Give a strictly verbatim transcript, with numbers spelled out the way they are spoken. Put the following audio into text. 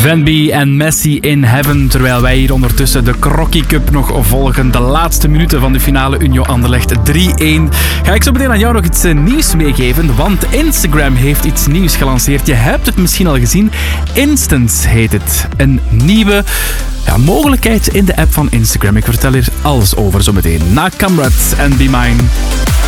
Van B en Messi in Heaven. Terwijl wij hier ondertussen de Crocky Cup nog volgen. De laatste minuten van de finale Union Anderlecht drie-een. Ga ik zo meteen aan jou nog iets nieuws meegeven. Want Instagram heeft iets nieuws gelanceerd. Je hebt het misschien al gezien. Instants heet het. Een nieuwe ja, mogelijkheid in de app van Instagram. Ik vertel hier alles over zo meteen. Na Kamrat en Be Mine.